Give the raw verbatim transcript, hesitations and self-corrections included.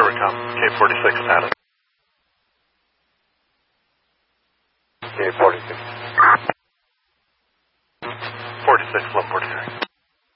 Rivercom, K forty-six status. K forty-six. forty-six, eleven forty-three.